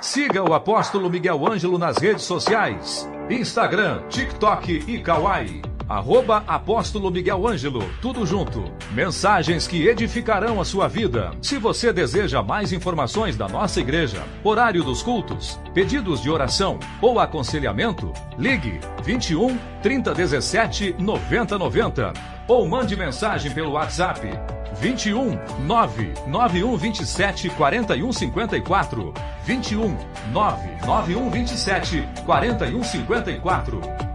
Siga o Apóstolo Miguel Ângelo nas redes sociais: Instagram, TikTok e Kawaii. @Apóstolo Miguel Ângelo, tudo junto. Mensagens que edificarão a sua vida. Se você deseja mais informações da nossa igreja, horário dos cultos, pedidos de oração ou aconselhamento, ligue 21 3017 9090 ou mande mensagem pelo WhatsApp 21 99127 4154, 21 99127 4154.